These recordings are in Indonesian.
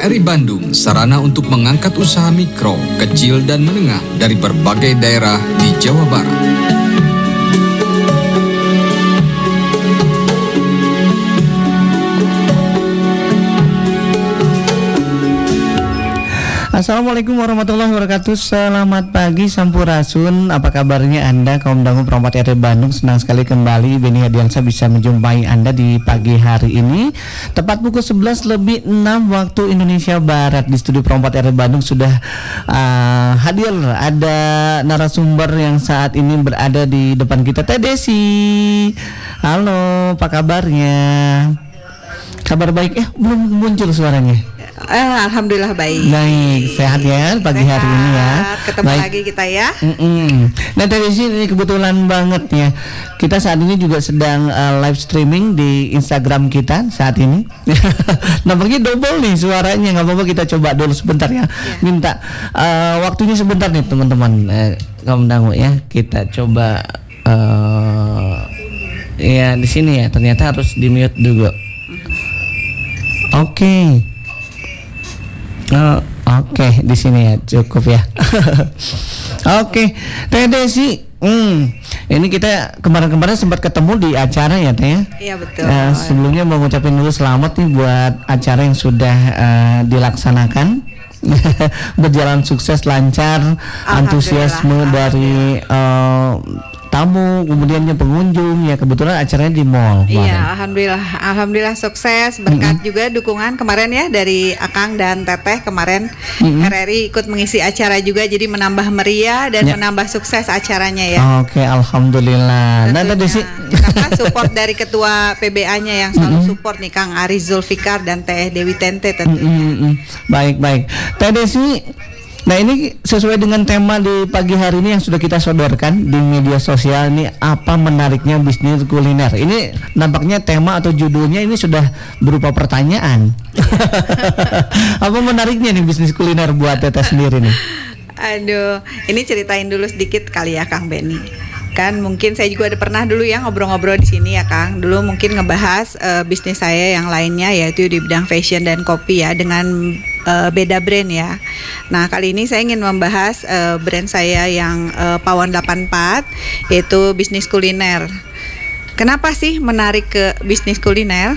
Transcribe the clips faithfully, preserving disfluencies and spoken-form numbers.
Eri Bandung, sarana untuk mengangkat usaha mikro, kecil, dan menengah dari berbagai daerah di Jawa Barat. Assalamualaikum warahmatullahi wabarakatuh. Selamat pagi Sampurasun. Apa kabarnya Anda kaum dangu perempat R W Bandung? Senang sekali kembali Beni Hadiansyah bisa menjumpai Anda di pagi hari ini. Tepat pukul sebelas lebih enam waktu Indonesia Barat. Di studio perempat R W Bandung sudah uh, hadir ada narasumber yang saat ini berada di depan kita, Teh Desi. Halo, apa kabarnya? Kabar baik. Eh, belum muncul suaranya. Eh, Alhamdulillah baik. Baik, sehat ya pagi sehat. hari ini ya. Ketemu baik. lagi kita ya. Mm-mm. Nah tadi sih ini kebetulan banget ya. Kita saat ini juga sedang uh, live streaming di Instagram kita saat ini. Nampaknya double nih suaranya. Nggak apa-apa, kita coba dulu sebentar ya. Yeah. Minta uh, waktunya sebentar nih teman-teman. Uh, kaum dangu ya. Kita coba. Uh, ya di sini ya. Ternyata harus di mute dulu. Oke. Okay. Oh, oke, okay. Di sini ya cukup ya. Oke, okay. Teh Desi, hmm, ini kita kemarin-kemarin sempat ketemu di acara ya Teh ya. Iya betul. Uh, sebelumnya mau ngucapin dulu selamat nih buat acara yang sudah uh, dilaksanakan. Berjalan sukses, lancar, antusiasme dari uh, tamu, kemudiannya pengunjung ya, kebetulan acaranya di mall. Iya, alhamdulillah, alhamdulillah sukses berkat mm-hmm. juga dukungan kemarin ya dari Akang dan Teteh kemarin mm-hmm. R R I ikut mengisi acara juga, jadi menambah meriah dan ya. menambah sukses acaranya ya. Oke, alhamdulillah. Nah, tadi sih karena support dari ketua P B A-nya yang selalu mm-hmm. support nih Kang Ari Zulfikar dan Teh Dewi Tente tentunya. Mm-hmm. Baik baik. Teh Desi. Nah ini sesuai dengan tema di pagi hari ini yang sudah kita sodorkan di media sosial, ini apa menariknya bisnis kuliner. Ini nampaknya tema atau judulnya ini sudah berupa pertanyaan. Apa menariknya nih bisnis kuliner buat Teteh sendiri nih? Aduh, ini ceritain dulu sedikit kali ya Kang Beni. Kan mungkin saya juga ada pernah dulu ya ngobrol-ngobrol di sini ya Kang. Dulu mungkin ngebahas uh, bisnis saya yang lainnya yaitu di bidang fashion dan kopi ya, dengan uh, beda brand ya. Nah kali ini saya ingin membahas uh, brand saya yang uh, Pawon delapan puluh empat, yaitu bisnis kuliner. Kenapa sih menarik ke bisnis kuliner?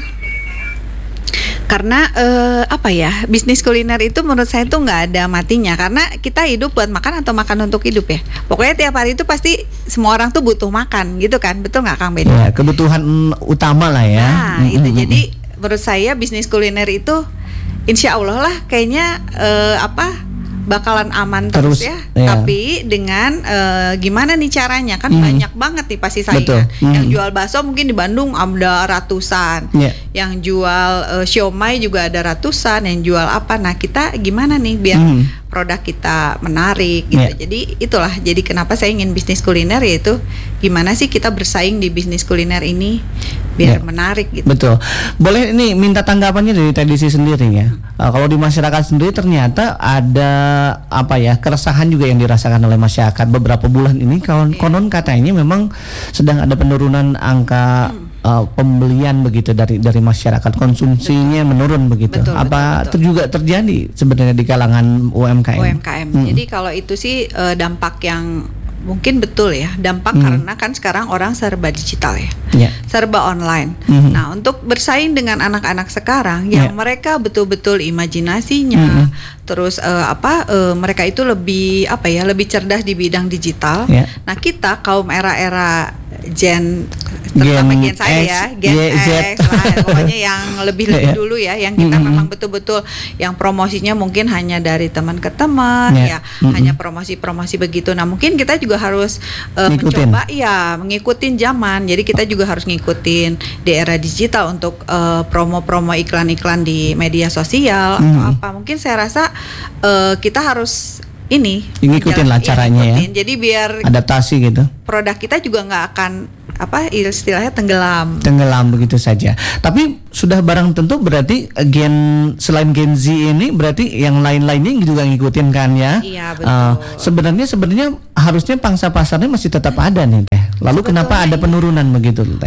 Karena eh, apa ya, bisnis kuliner itu menurut saya tuh nggak ada matinya, karena kita hidup buat makan atau makan untuk hidup ya. Pokoknya tiap hari itu pasti semua orang tuh butuh makan gitu kan, betul nggak Kang Ben? Ya, kebutuhan utama lah ya. Nah mm-hmm. itu jadi menurut saya bisnis kuliner itu insya Allah lah kayaknya eh, apa bakalan aman terus, terus ya, ya. Tapi dengan uh, gimana nih caranya kan mm. banyak banget nih pasti saingan. Mm. Yang jual bakso mungkin di Bandung ada ratusan, yeah. yang jual uh, siomay juga ada ratusan, yang jual apa. Nah kita gimana nih biar mm. produk kita menarik gitu. Yeah. Jadi itulah jadi kenapa saya ingin bisnis kuliner, yaitu gimana sih kita bersaing di bisnis kuliner ini biar yeah. menarik gitu. Betul. Boleh ini minta tanggapannya dari Teh Desi sendiri ya. Uh, kalau di masyarakat sendiri ternyata ada apa ya keresahan juga yang dirasakan oleh masyarakat beberapa bulan ini. Kalau yeah. konon katanya memang sedang ada penurunan angka hmm. Uh, pembelian begitu dari dari masyarakat, konsumsinya betul. menurun begitu. Betul, apa betul, betul. Itu juga terjadi sebenarnya di kalangan U M K M? U M K M. Hmm. Jadi kalau itu sih uh, dampak yang mungkin betul ya, dampak hmm. karena kan sekarang orang serba digital ya, yeah. serba online. Hmm. Nah untuk bersaing dengan anak-anak sekarang yang yeah. mereka betul-betul imajinasinya, hmm. terus uh, apa uh, mereka itu lebih apa ya, lebih cerdas di bidang digital. Yeah. Nah kita kaum era-era Gen terutama Gen, Gen saya X, ya, Gen Y, X lah, pokoknya yang lebih-lebih yeah. dulu ya, yang kita mm-hmm. memang betul-betul yang promosinya mungkin hanya dari teman ke teman yeah. ya, mm-hmm. hanya promosi-promosi begitu. Nah mungkin kita juga harus uh, mencoba ya mengikuti zaman. Jadi kita juga harus ngikutin di era digital untuk uh, promo-promo iklan-iklan di media sosial mm-hmm. atau apa. Mungkin saya rasa uh, kita harus ini ngikutin lah caranya ya, jadi biar adaptasi gitu, produk kita juga nggak akan apa istilahnya tenggelam tenggelam begitu saja. Tapi sudah barang tentu berarti gen selain Gen Z ini berarti yang lain-lainnya juga ngikutin kan ya. Iya betul. Uh, sebenarnya sebenarnya harusnya pangsa pasarnya masih tetap ada nih Teh. Lalu sebetulnya kenapa ada penurunan begitu Teh?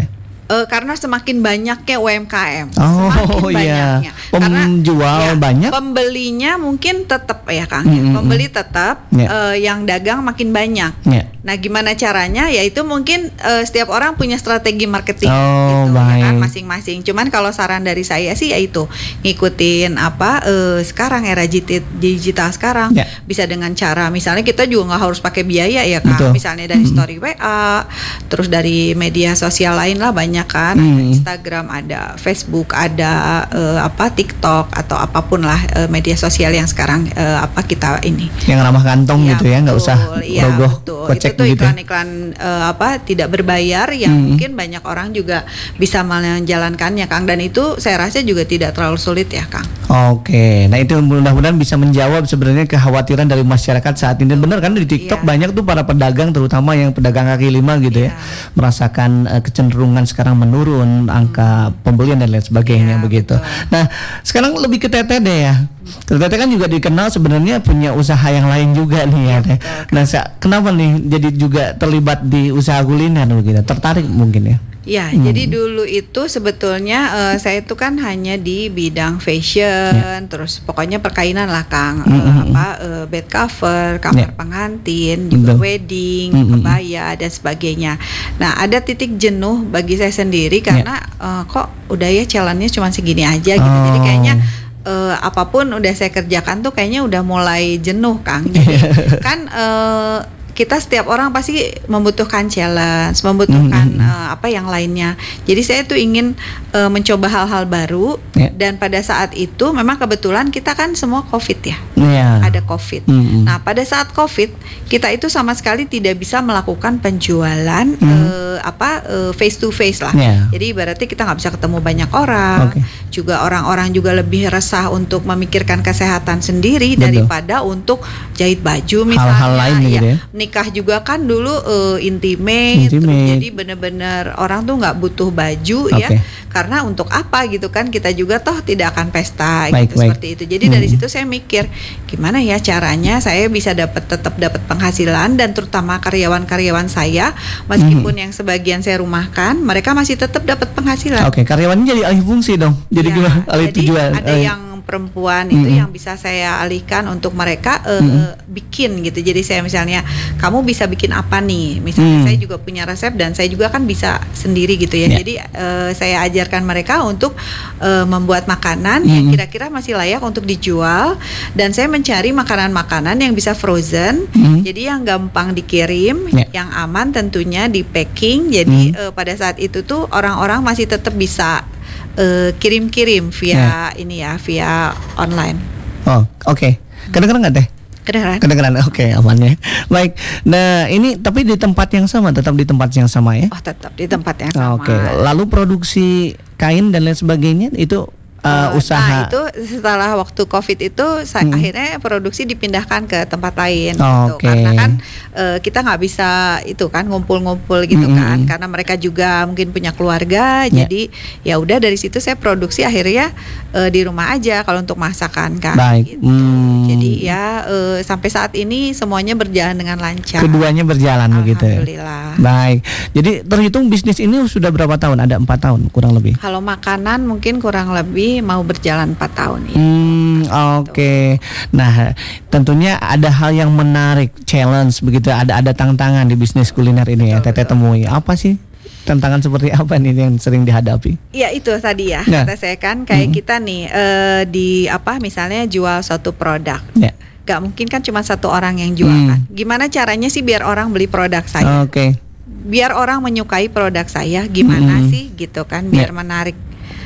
Uh, karena semakin banyaknya U M K M, oh, semakin iya. banyaknya. Penjual karena, banyak, ya, pembelinya mungkin tetap ya Kang. Mm-hmm. Pembeli tetap, yeah. uh, yang dagang makin banyak. Yeah. Nah, gimana caranya? Yaitu mungkin uh, setiap orang punya strategi marketing, oh, gitu, baik. ya kan, masing-masing. Cuman kalau saran dari saya sih yaitu ngikutin apa uh, sekarang era digital sekarang, yeah. bisa dengan cara misalnya kita juga nggak harus pakai biaya ya Kang. Betul. Misalnya dari mm-hmm. story W A, terus dari media sosial lain lah banyak kan, hmm. ada Instagram, ada Facebook, ada uh, apa TikTok atau apapun lah uh, media sosial yang sekarang uh, apa kita ini yang ramah kantong ya, gitu ya, nggak usah ya, rogoh kocek itu tuh gitu. Iklan-iklan uh, apa tidak berbayar yang hmm. mungkin banyak orang juga bisa menjalankannya Kang, dan itu saya rasa juga tidak terlalu sulit ya Kang. Oke, nah itu mudah-mudahan bisa menjawab sebenarnya kekhawatiran dari masyarakat saat ini. Benar kan di TikTok yeah. banyak tuh para pedagang, terutama yang pedagang kaki lima gitu yeah. ya, merasakan uh, kecenderungan sekarang menurun angka hmm. pembelian dan lain sebagainya, yeah, begitu. Betul. Nah, sekarang lebih ke Teteh deh ya. Teteh kan juga dikenal sebenarnya punya usaha yang lain juga nih ya Teh. Nah, kenapa nih jadi juga terlibat di usaha kuliner begitu? Tertarik mungkin ya? Ya, hmm. jadi dulu itu sebetulnya uh, saya itu kan hanya di bidang fashion, ya. terus pokoknya perkainan lah Kang, mm-hmm. uh, apa uh, bed cover, kamar ya. pengantin, juga Betul. wedding, mm-hmm. kebaya dan sebagainya. Nah, ada titik jenuh bagi saya sendiri karena ya. uh, kok udah ya challenge-nya cuma segini aja gitu. Oh. Jadi kayaknya uh, apapun udah saya kerjakan tuh kayaknya udah mulai jenuh Kang. Jadi kan uh, kita setiap orang pasti membutuhkan challenge, membutuhkan mm-hmm. uh, apa yang lainnya. Jadi saya tuh ingin uh, mencoba hal-hal baru yeah. dan pada saat itu memang kebetulan kita kan semua COVID ya, yeah. ada COVID. Mm-hmm. Nah pada saat COVID kita itu sama sekali tidak bisa melakukan penjualan mm-hmm. uh, apa uh, face to face lah. Yeah. Jadi berarti kita nggak bisa ketemu banyak orang. Okay. Juga orang-orang juga lebih resah untuk memikirkan kesehatan sendiri Betul. daripada untuk jahit baju misalnya. Hal-hal lain ya. Gitu ya. Nikah juga kan dulu uh, intimate, intimate. Terus jadi benar-benar orang tuh nggak butuh baju okay. ya, karena untuk apa gitu kan, kita juga toh tidak akan pesta baik, gitu baik. seperti itu. Jadi hmm. dari situ saya mikir gimana ya caranya saya bisa dapat tetap dapat penghasilan, dan terutama karyawan-karyawan saya meskipun hmm. yang sebagian saya rumahkan, mereka masih tetap dapat penghasilan. Oke, okay. karyawannya jadi alih fungsi dong, jadi ya, gimana? Alih jadi tujuan. Ada uh. yang perempuan itu mm-hmm. yang bisa saya alihkan untuk mereka uh, mm-hmm. bikin gitu. Jadi saya misalnya kamu bisa bikin apa nih? Misalnya mm. saya juga punya resep dan saya juga kan bisa sendiri gitu ya. Yeah. Jadi uh, saya ajarkan mereka untuk uh, membuat makanan mm-hmm. yang kira-kira masih layak untuk dijual, dan saya mencari makanan-makanan yang bisa frozen. Mm-hmm. Jadi yang gampang dikirim, yeah. yang aman tentunya di packing. Jadi mm-hmm. uh, pada saat itu tuh orang-orang masih tetap bisa Uh, kirim-kirim via yeah. ini ya, via online. Oh, oke. Okay. Kedengeran nggak Teh? Kedengeran. Kedengeran. Oke, okay, aman ya. Baik. Nah, ini tapi di tempat yang sama, tetap di tempat yang sama ya? Oh, tetap di tempat yang sama. Oke. Okay. Lalu produksi kain dan lain sebagainya itu Uh, usaha. Nah itu setelah waktu COVID itu saya hmm. akhirnya produksi dipindahkan ke tempat lain oh, gitu. Okay. Karena kan uh, kita nggak bisa itu kan ngumpul-ngumpul gitu hmm. kan, karena mereka juga mungkin punya keluarga. Yeah. Jadi ya udah dari situ saya produksi akhirnya uh, di rumah aja kalau untuk masakan kan. Baik. Gitu. Hmm. Jadi ya uh, sampai saat ini semuanya berjalan dengan lancar. Keduanya berjalan begitu. Alhamdulillah. Baik. Jadi terhitung bisnis ini sudah berapa tahun? Ada empat tahun kurang lebih. Kalau makanan mungkin kurang lebih mau berjalan empat tahun ini. Hmm, oke. Okay. Nah, tentunya ada hal yang menarik, challenge begitu, ada ada tantangan di bisnis kuliner ini ya, Teteh temui. Apa sih tantangan seperti apa nih yang sering dihadapi? Ya itu tadi ya, nah. kata saya kan kayak hmm. kita nih uh, di apa misalnya jual suatu produk. Ya. Gak mungkin kan cuma satu orang yang jual hmm. kan. Gimana caranya sih biar orang beli produk saya? Oke. Okay. Biar orang menyukai produk saya, gimana hmm. sih gitu kan, biar ya. menarik.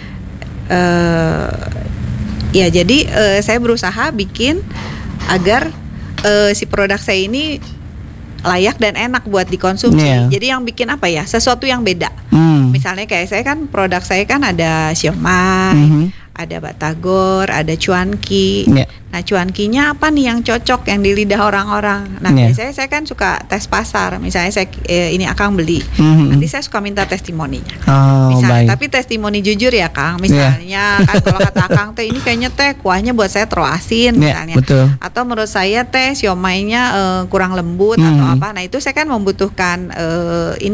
Uh, ya jadi uh, saya berusaha bikin agar uh, si produk saya ini layak dan enak buat dikonsumsi. Yeah. Jadi yang bikin apa ya, sesuatu yang beda. Mm. Misalnya kayak saya kan produk saya kan ada siomay, mm-hmm. ada batagor, ada cuanki. Yeah. Nah cuankinya apa nih yang cocok yang di lidah orang-orang. Nah yeah. biasanya saya kan suka tes pasar. Misalnya saya eh, ini Akang beli, mm-hmm. nanti saya suka minta testimoninya. Oh, misalnya, tapi testimoni jujur ya Kang. Misalnya yeah. kan kalau kata Akang teh ini kayaknya teh kuahnya buat saya terlalu asin yeah, misalnya. Betul. Atau menurut saya teh siomaynya uh, kurang lembut mm-hmm. atau apa. Nah itu saya kan membutuhkan uh, ini